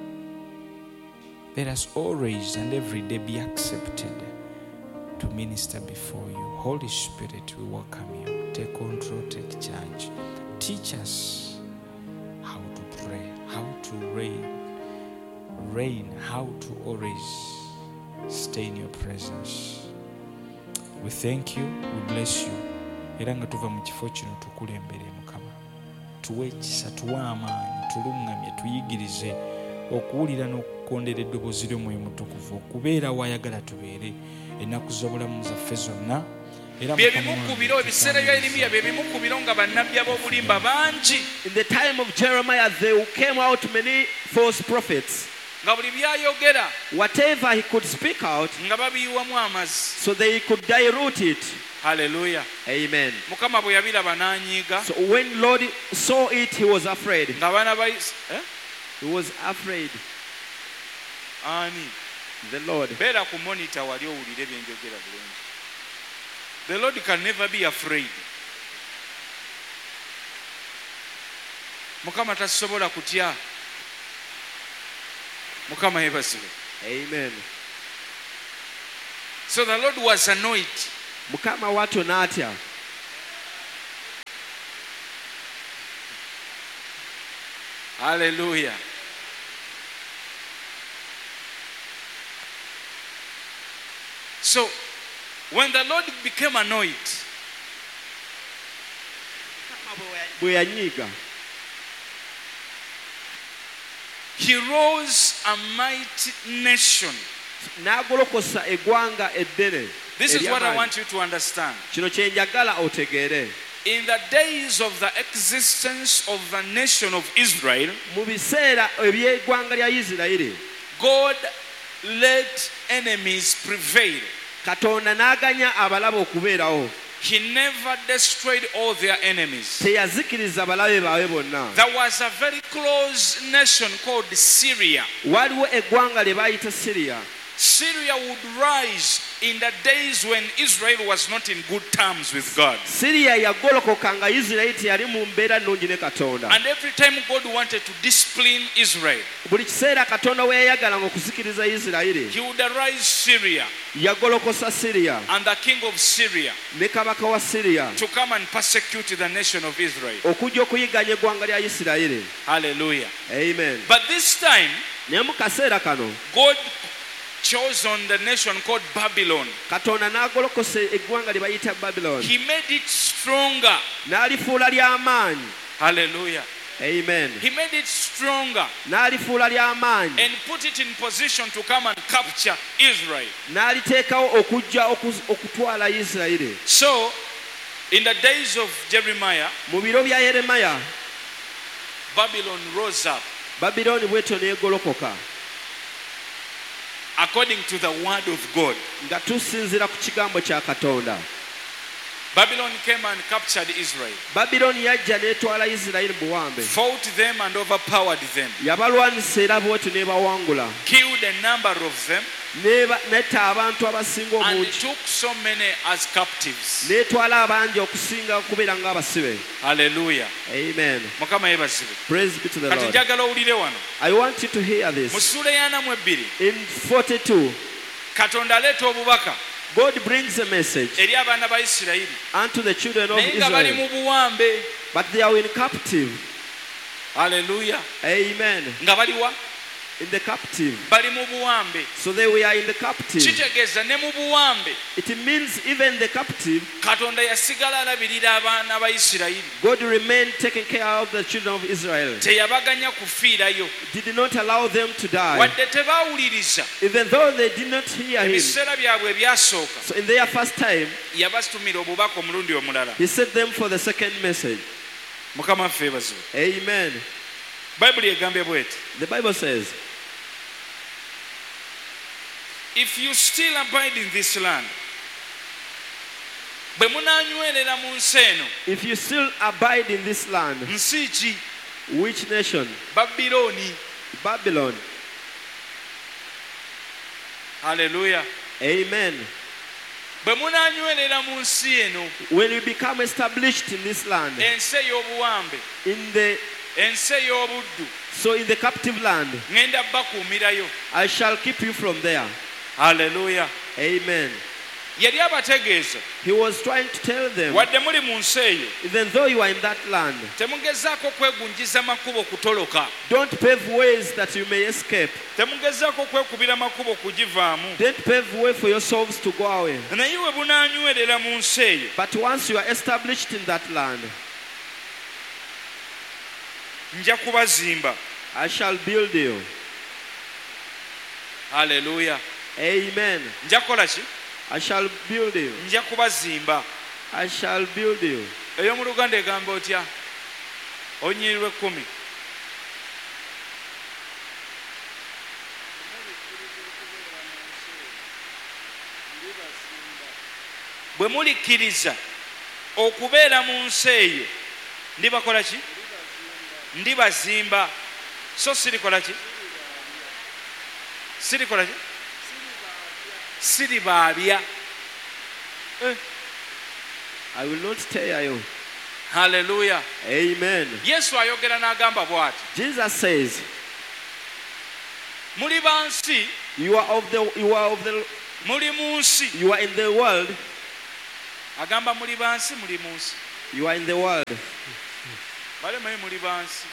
Let us always and every day be accepted to minister before you. Holy Spirit, we welcome you. Take control, take charge. Teach us how to pray, how to reign, how to always stay in your presence. We thank you, we bless you. Era nga tuva mu kifo kino tukulembere Mukama. Tuwe ekisa, tuwe amaanyi, tulungamye, tuyigirize okuwulira n'okukondera eddoboozi ly'Omwoyo Mutukuvu, okubeera wayagala tubeere ennaku z'obulamu zaffe zonna. Bye bimukubiro ebiseera bya Yeremiya bye bimukubiro nga bannabbi ab'obulimba bangi. In the time of Jeremiah there came out many false prophets. Nga buli byayogera whatever he could speak out, nga babiyiwamu amazzi, so they could dilute it. Hallelujah. Amen. Mukama bwe yabiraba n'anyiiga. So when Lord saw it, he was afraid. Nga abaana ba He was afraid. Ani? The Lord. Beera ku monitor wali owulire bye njogera bulungi. The Lord can never be afraid. Mukama tasobola kutya. Mukama yebazibwe. Amen. So the Lord was annoyed. Mukama watu n'atya. Hallelujah. So, when the Lord became annoyed, Bwe yanyiiga. he rose a mighty nation. N'agolokosa eggwanga eddene. This is what I ery'amaanyi. want you to understand. Kino kye njagala otegeere. In the days of the existence of the nation of Israel, Mu biseera eby'eggwanga lya Isirayiri, God let enemies prevail. Katonda n'aganya abalabe okubeerawo. He never destroyed all their enemies. Teyazikiriza balabe baabwe bonna. There was a very close nation called Syria. Waliwo eggwanga lye baayita Siriya. Syria would rise in the days when Israel was not in good terms with God. Siriya yagolokoka nga Isirayiri teyali mu mbeera nnungi ne Katonda. And every time God wanted to discipline Israel, Buli kiseera Katonda we yayagalanga okuzikiriza Isirayiri, he would arise Syria yagolokosa Siriya and the king of Syria ne kabaka wa Siriya to come and persecute the nation of Israel. okujja okuyiganya eggwanga lya Isirayiri. Hallelujah. Amen. But this time, Naye mu kaseera kano God chose on the nation called Babylon. Katonda n'agolokosa eggwanga lye bayita Babylon. He made it stronger. N'alifuula ly'amaanyi. Hallelujah. Amen. He made it stronger N'alifuula ly'amaanyi. and put it in position to come and capture Israel. N'aliteekawo okujja okutwala Isirayiri. So, in the days of Jeremiah, Mu biro bya Yeremaya, Babylon rose up Babilooni bw'etyo n'egolokoka according to the word of God. nga tusinziira ku kigambo kya Katonda. Babylon came and captured Israel, Babilooni yajja n'etwala Isirayiri buwambe. fought them and overpowered them, Yabalwanisa era bw'etyo n'ebawangula. killed a number of them, Netta abantu abasinga and obungi. took so many as captives. N'etwala abangi okusinga okubeera ng'abasibe. Hallelujah. Amen. Mukama yebazibwe. Praise be to the Kati Lord. njagala owulire wano. I want you to hear Mu this. ssuula y'ana mu ebbiri, In 42, Katonda aleeta obubaka God brings a message eri abaana ba Isirayiri, unto the children of naye nga bali Israel, mu buwambe. but they are in captive. Hallelujah. Amen. Nga bali wa? In the captive. Bali mu buwambe. So they were in the captive. Kitegeeza ne mu buwambe It means even the captive, Katonda yasigala alabirira abaana ba Isirayiri. God remained taking care of the children of Israel. Teyabaganya kufiirayo. Did not allow them to die. Wadde tebaawuliriza Even though they did not hear him. ebiseera byabwe ebyasooka, So in their first time, yabatumira obubaka omulundi omulala. he sent them for the second message. Mukama ffe ebazibu. Amen. Bayibuli egambye bw'eti, The Bible says, if you still abide in this land, bwe munaanywerera mu nsi eno, if you still abide in this land, nsi ki? which nation? Babilooni. Babylon. Hallelujah. Amen. Bwe munaanywerera mu nsi eno, When you become established in this land, ensi ey'obuwambe, ensi ey'obuddu, so in the captive land, ŋŋenda bakuumirayo. I shall keep you from there. Hallelujah. Amen. Yali abategeeza, He was trying to tell them, wadde muli mu nsi eyo, even though you are in that land, temugezaako kwegunjiza makubo kutoloka, don't pave ways that you may escape. temugezaako kwekubira makubo kugivaamu. Don't pave way for yourselves to go away. Naye we bunaanywerera mu nsi eyo, But once you are established in that land, nja kubazimba. I shall build you. Hallelujah. Amen. Nja kukola ki? I shall build you. Nja kubazimba. I shall build you. Ey'omu Luganda egamba otya? Onnyirirwa 10. Bwe mulikkiriza okubeera mu nsi eyo, ndibakola ki? Ndibazimba. So sirikola ki? Sirikola ki? Siribaabya. I will not tear you. Hallelujah. Amen. Yesu ayogera n'agamba bw'ati, Jesus says, muli ba nsi, you are of the muli mu nsi, you are in the world, agamba muli bansi muli mu nsi. You are in the world. Balemayo muli bansi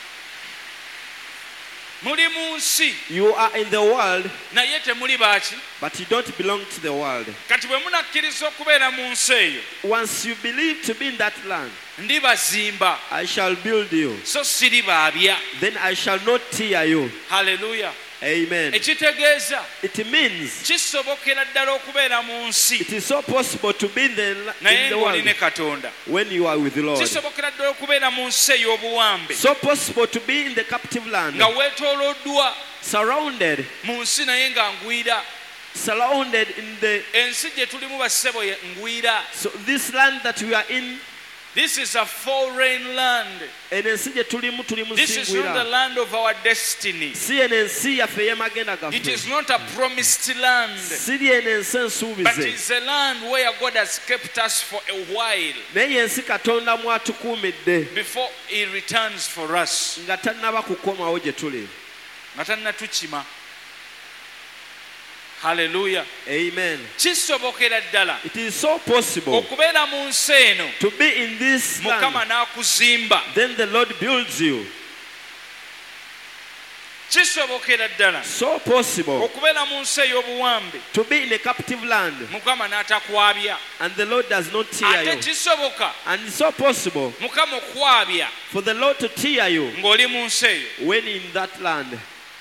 muli mu nsi You are in the world, naye temuli baaki. but you don't belong to the world. Kati bwe munakkiriza okubeera mu nsi eyo Once you believe to be in that land, ndibazimba I shall build you. so siribaabya. Then I shall not tear you. Haleluya. Amen. Ekitegeeza It means kisobokera ddala okubeera mu nsi it is so possible to be in naye the ng'oli ne world Katonda. when you are with the Lord. Kisobokera ddala okubeera mu nsi ey'obuwambe So possible to be in the captive land, nga weetooloddwa surrounded mu nsi naye nga ngwira. surrounded in the Ensi gye tulimu bassebo ye ngwira. so this land that we are in, This is a foreign land. and ensi gye tulimu This is not the musingwira. land of our destiny. Si eno ensi yaffe ey'amagenda It is gaffe. not a promised land, Siri eno ensi but ensuubize. it's a land where God has kept us for a while Naye ensi Katonda mwatukuumidde before He returns for us. nga tannaba kukomawo gye tuli. Nga tannatukima. Hallelujah. Amen. Kisobokera ddala It is so possible okubeera mu nsi eno to be in this Mukama land. n'akuzimba. Then the Lord builds you. Kisobokera ddala So possible okubeera mu nsi ey'obuwambe to be in a captive land, Mukama n'atakwabya. and the Lord does not tear Ate you. kisoboka And it's so possible Mukama okwabya for the Lord to tear you ng'oli mu nsi eyo. when in that land.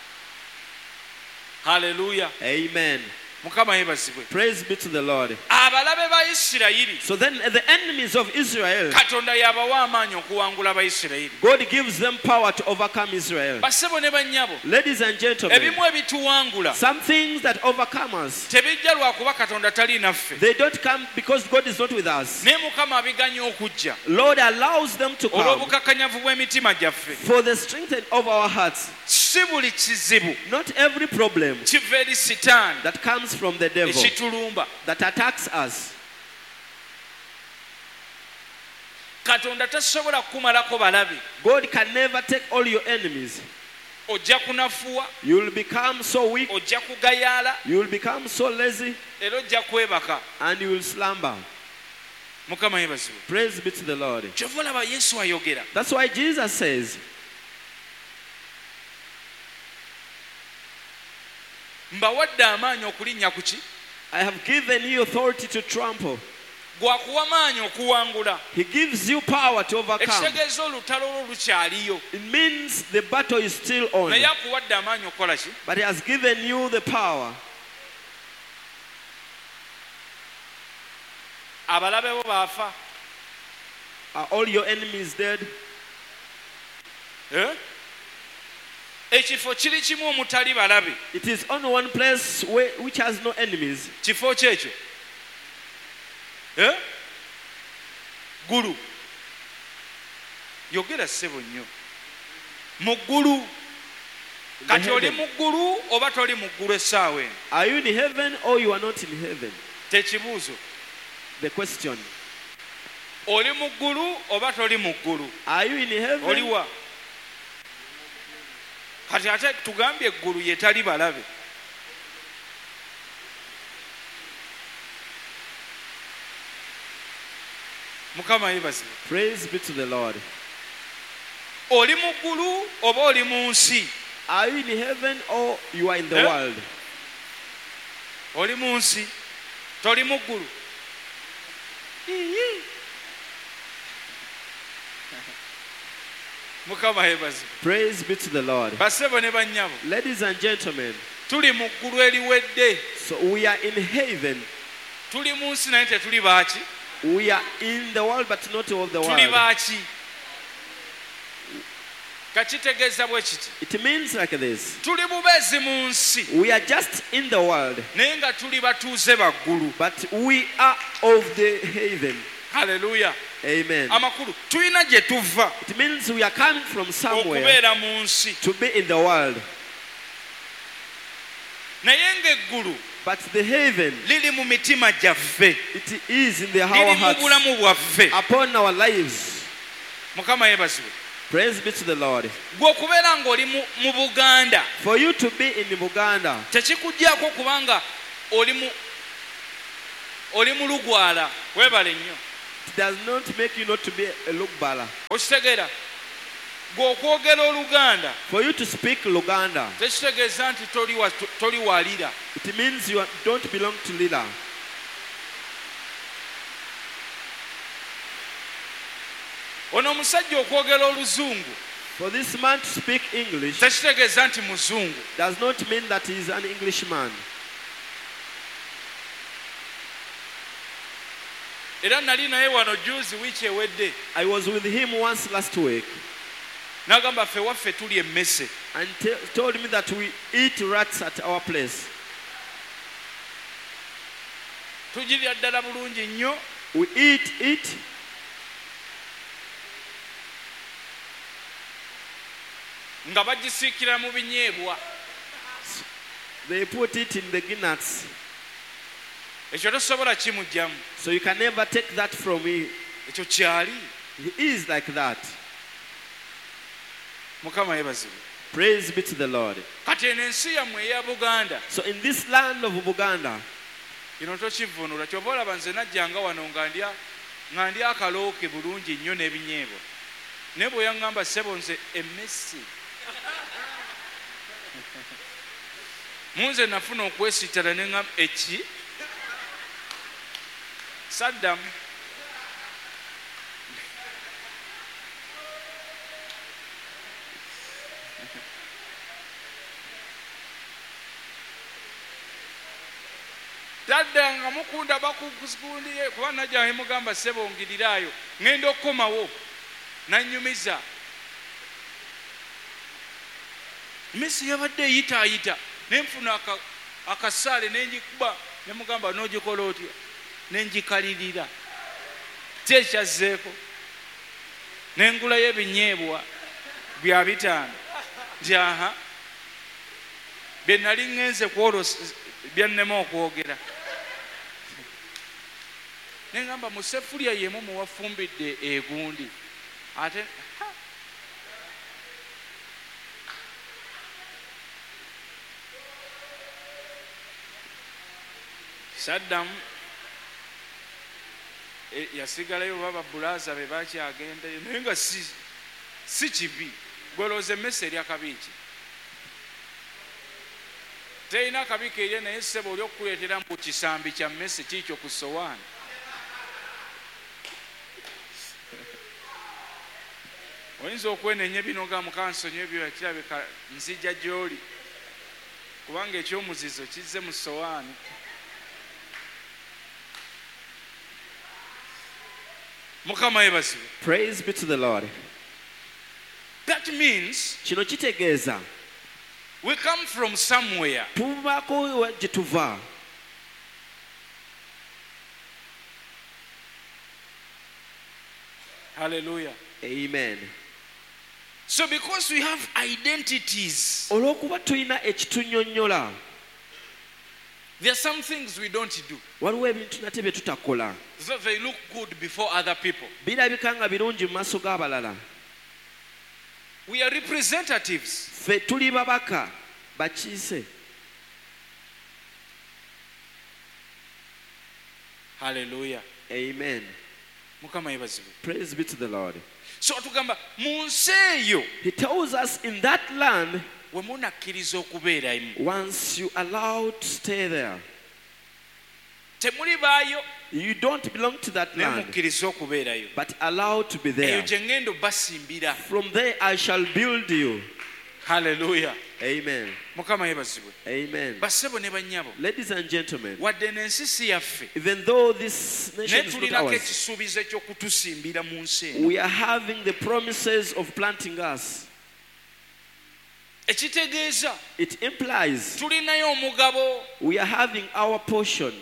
Hallelujah. Amen. Mukama yeebazibwe. Praise be to the Lord. Abalabe ba Isirayiri So then the enemies of Israel, Katonda yabawa amaanyi okuwangula Abayisirayiri. God gives them power to overcome Israel. Bassebo ne bannyabo, Ladies and gentlemen, ebimu ebituwangula some things that overcome us, tebijja lwakuba Katonda tali naffe, they don't come because God is not with us. naye Mukama abiganya okujja Lord allows them to come olw'obukakkanyavu bw'emitima gyaffe. for the strength of our hearts. Si buli kizibu Not every problem kiva eri Sitaani that comes from the devil, ekitulumba. that attacks us. Katonda tasobola kukumalako balabe. God can never take all your enemies. Ojja kunafuwa, You will become so weak, ojja kugayaala, you will become so lazy, era ojja kwebaka. and you will slumber. Mukama yeebazibwe. Praise be to the Lord. Kyova olaba Yesu ayogera. That's why Jesus says, Mbawadde amaanyi okulinnya ku ki? I have given you authority to trample. Gwakuwa maanyi okuwangula. He gives you power to overcome. Ekitegeeza olutalo olwo lukyaliyo. It means the battle is still on, Naye akuwadde amaanyi okukola ki? but He has given you the power. Abalabe bo baafa. Are all your enemies dead? Eh? Ekifo kiri kimu omutali balabe. It is only one place which has no enemies. Kifo kyekyo. Eh? Ggulu. Yogera ssebo nnyo. Mu ggulu. Kati oli mu ggulu oba toli mu ggulu essaawa eno? Are you in heaven or you are not in heaven? Tekibuuzo. The question. Oli mu ggulu oba toli mu ggulu? Are you in heaven? Oliwa? Kati ate tugambye eggulu ye tali balabe. Mukama yeebazibwe. Praise be to the Lord. Oli mu ggulu oba oli mu nsi? Are you in heaven or you are in the Eh? world? Oli mu nsi, toli mu ggulu. Mukama yeebazibwe. Praise be to the Lord. Bassebo ne bannyabo, Ladies and gentlemen, tuli mu ggulu eriwedde. so we are in heaven. Tuli mu nsi naye tetuli baaki? We are in the world but not of the Tuli world. baaki? Kakitegeeza bwe kiti. It means like this. Tuli bubeezi mu nsi We are just in the world, naye nga tuli batuuze baggulu. but we are of the heaven. Haleluya. Amen. Amakulu tulina gye tuva It means we are coming from somewhere okubeera mu nsi, to be in the world. naye ng'eggulu But the heaven, liri mu mitima gyaffe, it is in our liri mu hearts, bulamu bwaffe. upon our lives. Mukama yeebazibwe. Praise be to the Lord. Gwe okubeera ng'oli mu Buganda For you to be in Buganda, tekikuggyako kubanga oli mu Lugwala. Weebale nnyo. It does not make you not to be a Lugbala. okitegeera ng'okwogera oluganda For you to speak Luganda, tekitegeeza nti toli walira. it means you don't belong to Lila. Ono omusajja okwogera oluzungu For this man to speak English tekitegeeza nti muzungu. does not mean that he is an Englishman. Era nali naye wano juzi wiiki ewedde I was with him once last week n'agamba ffe waffe tuli emmese. and told me that we eat rats at our place. Tugirya ddala bulungi nnyo. We eat it nga bagisiikira mu binyeebwa. they put it in the guinness. Ekyo tosobola kimugyamu. So you can never take that from me. Ekyo kyali. He is like that. Mukama yeebazibwe. Praise be to the Lord. Kati eno ensi yammwe eya Buganda So in this land of Buganda, kino tokivvuunula. Kyova olaba nze najjanga wano nga ndya akalooke bulungi nnyo n'ebinyeebwa. Naye bwe yaŋŋamba ssebo nze emmesi. Munze nafuna okwesittala ne ŋŋamba eki saddamu. Tadda nga mukunda bakukundiye kuba najja mugamba ssebo ngirirayo ŋŋenda okukomawo nannyumiza. Messi yabadde eyitaayita ne nfuna akasaale ne ngikuba ne mugamba n'ogikola otya ne ngikalirira kyekyazeeko ne ngulayo ebinyeebwa bya 5 nti aha bye nali ŋŋenze kwolosa byannema okwogera. Ne ngamba mu sefulya yemu muwafumbidde egundi ate saddamu yasigalayo baba bulaza be bakyagendayo naye nga si kibi. Gwolooza emmese erya kabiiki terina kabiiki erye naye ssebo oli okukuleetera mu kisambi kya mmese kiikyo ku sowaani. Oyinza okwenenya binoga mukansonyi ebyo ekirabika nzija gy'oli kubanga ekyomuzizo kizze mu sowaani. Mukama yeebazibwe. praise be to the Lord. That means Kino kitegeeza we come from somewhere. tuvako gye tuva. Hallelujah. Amen. So because we have identities, Olw'okuba tulina ekitunyonnyola, there are some things we don't do. waliwo ebintu nate bye tutakola. So they look good before other people. Birabika nga birungi mu maaso g'abalala. We are representatives. Ffe tuli babaka bakiise. Hallelujah. Amen. Mukama yeebazibwe. Praise be to the Lord. So tugamba mu nsi eyo He tells us in that land, we munakkiriza okubeeramu once you allow to stay there, temuli baayo you don't belong to that naye land, mukkiriza okubeerayo. but allow to be Eyo there. gye ŋŋenda obbasimbira. From there I shall build you. Hallelujah. Amen. Mukama yeebazibwe. Amen. Bassebo ne bannyabo Ladies and gentlemen, wadde n'ensi si yaffe even though this nation naye is not tulinako ours, ekisuubizo ky'okutusimbira mu nsi eno. we are having the promises of planting us. Ekitegeeza It implies tulinayo omugabo. we are having our portion.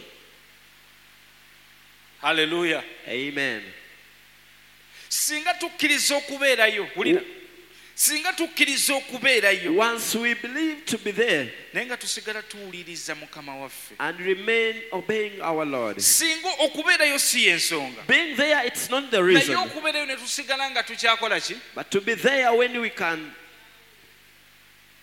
Hallelujah. Amen. Singa tukkiriza okubeerayo, wulira, singa tukkiriza okubeerayo Once we believe to be there naye nga tusigala tuwuliriza Mukama waffe, and remain obeying our Lord, singa okubeerayo si y'ensonga, being there, it's not the naye reason, okubeerayo ne tusigala nga tukyakola ki? but to be there when we can.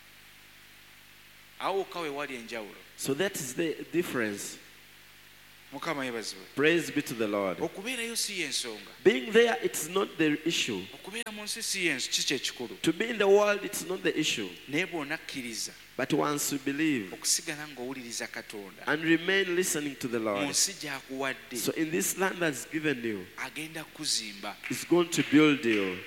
Awo wokka we wali enjawulo. So that is the difference. Mukama yebazibwe. Praise be to the Lord. Okubeerayo si y'ensonga. Being there, it's not the issue. Okubeera mu nsi si kiki ekikulu. To be in the world, it's not the issue. Naye bw'onakkiriza But once you believe okusigala ng'owuliriza Katonda and remain listening to the mu Lord, nsi gy'akuwadde so in this land that's given you, agenda kuzimba. it's going to build you.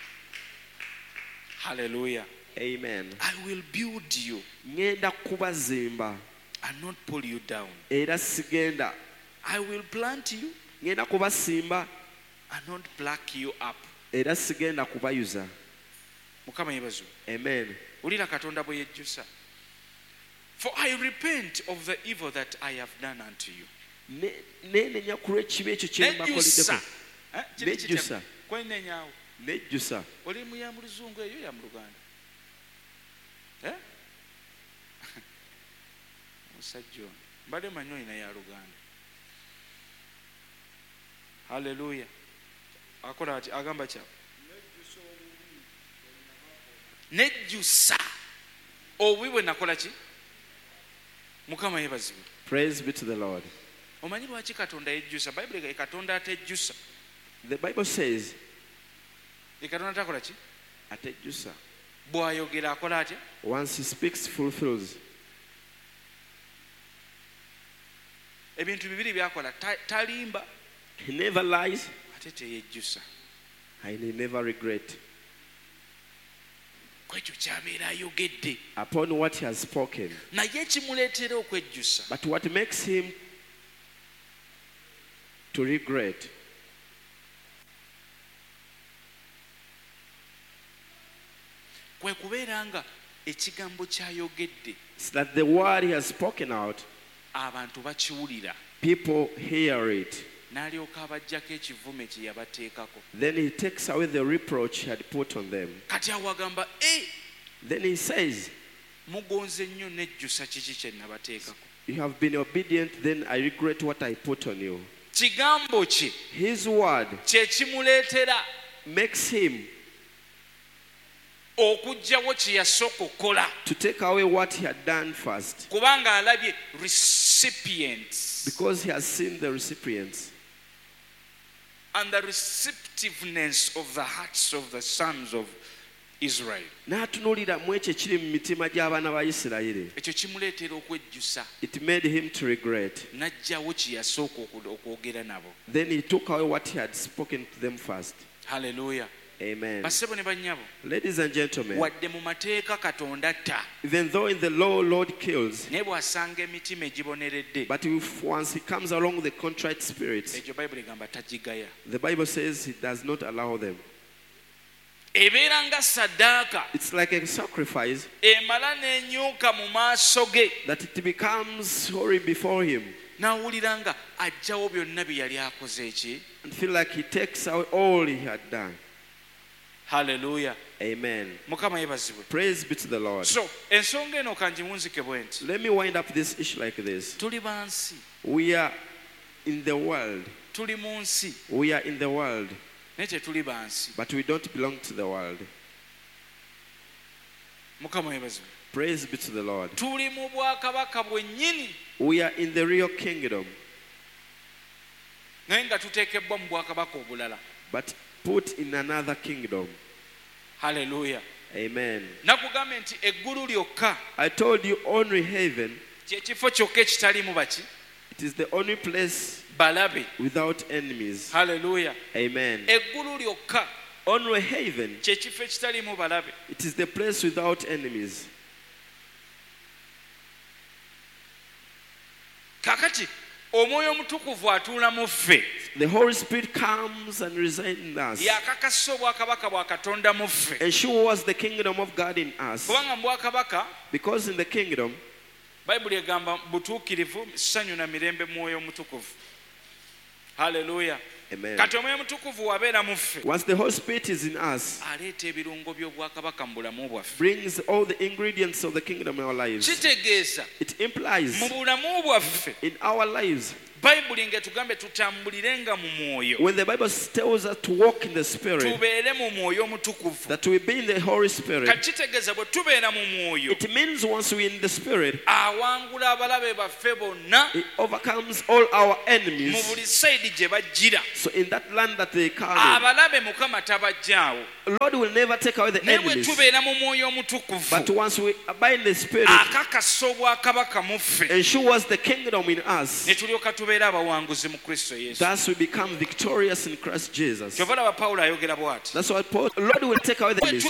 Hallelujah. Amen. I will build you Ngenda kubazimba and not pull you down. era sigenda. I will plant you Ngenda kubasimba and not pluck you up. era sigenda kubayuza. Mukama yebazibwe. Amen. Ulira Katonda bwe yejjusa. For I repent of the evil that I have done unto you. Nenenya ku lw'ekibi ekyo kye Nejjusa. mbakoliddeko. Nejjusa. Kwenenyaawo. Nejjusa. Oli mu ya mu Luzungu eyo ya mu Luganda. Musajja ono. Mbadde manyi olina ya Luganda. Hallelujah. Akola ati agamba kya. Nejjusa. Obubi bwe nakola ki? Mukama yebazibwe. Praise be to the Lord. Omanyi lwaki Katonda yejjusa? Bayibuli ye Katonda atejjusa. The Bible says, Ye Katonda takola ki? atejjusa. Bw'ayogera akola atya? Once he speaks, fulfills. Ebintu bibiri byakola. Talimba He never lies ate teyejjusa. and he never regrets. Kwekyo kyabeera ayogedde. Upon what he has spoken. Naye kimuleetera okwejjusa. But what makes him to regret Kwe kubeera nga ekigambo ky'ayogedde is that the word he has spoken out, abantu bakiwulira. people hear it. N'alyoka abaggyako ekivume kye yabateekako. Then he takes away the reproach he had put on them. Kati awo agamba Then he says, mugonze nnyo nejjusa kiki kye nabateekako. you have been obedient, then I regret what I put on you. Kigambo kye His word kye kimuleetera makes him okuggyawo kye yasooka okukola. to take away what he had done first, Kubanga alabye recipients because he has seen the recipients and the receptiveness of the hearts of the sons of Israel. n'atunuulira mu ekyo ekiri mu mitima gy'abaana ba Isirayiri. Ekyo kimuleetera okwejjusa. It made him to regret. N'aggyawo kye yasooka okwogera nabo. Then he took away what he had spoken to them first. Hallelujah. Amen. Bassebo ne bannyabo, Ladies and gentlemen, wadde mu mateeka Katonda atta, even though in the law Lord kills, naye bw'asanga emitima egiboneredde, but if once he comes along with the contrite spirits, egyo Bayibuli egamba tagigaya. the Bible says he does not allow them. Ebeera nga ssaddaaka It's like a sacrifice emala n'enyuka mu maaso ge, that it becomes sorry before him n'awulira nga aggyawo byonna bye yali akoze eki. and feel like he takes away all he had done. Hallelujah. Amen. Mukama yebazibwe. Praise be to the Lord. So ensonga eno kangimunzike bwe nti, Let me wind up this issue like this. tuli bansi, We are in the world. tuli mu nsi We are in the world, naye tetuli bansi. but we don't belong to the world. Mukama yebazibwe. Praise be to the Lord. Tuli mu bwakabaka bwennyini We are in the real kingdom, naye nga tuteekebbwa mu bwakabaka obulala. but put in another kingdom. Hallelujah. Amen. Nakugambe nti eggulu lyokka I told you only heaven, kye kifo kyokka ekitalimu baki it is the only place balabe. without enemies. Hallelujah. Amen. Eggulu lyokka Only heaven, kye kifo ekitalimu balabe. it is the place without enemies. Kakati omwoyo omutukuvu atuula mu ffe, The Holy Spirit comes and resides in us, yakakasa obwakabaka bwa Katonda mu ffe. ensures the kingdom of God in us. Kubanga mu bwakabaka Because in the kingdom, Bayibuli egamba butuukirivu, ssanyu na mirembe mwoyo omutukuvu. Hallelujah. amen. Kati omwoyo omutukuvu wabeera mu ffe, Once the Holy Spirit is in us, aleeta ebirungo by'obwakabaka mu bulamu bwaffe. brings all the ingredients of the kingdom in our lives. Kitegeeza It implies mu bulamu bwaffe in our lives, bayibuli ng'etugambe tutambulirenga mu mwoyo when the Bible tells us to walk in the Spirit, tubeere mu mwoyo omutukuvu that we be in the Holy Spirit, kakitegeeza bwe tubeera mu mwoyo it means once we're in the Spirit, awangula abalabe baffe bonna it overcomes all our mu enemies. buli sayidi gye bajjira So in that land that they come abalabe mukama tabajjaawo in, Lord will never take away the naye bwe enemies. tubeera mu mwoyo omutukuvu But once we abide in the Spirit, akakasa obwakabaka mu ffe ensures the kingdom in us, ne tulyoka tubeera abawanguzi mu kristo yesu thus we become victorious in Christ Jesus. kyova laba pawulo ayogera bw'ati That's why Paul, Lord will take away the enemies.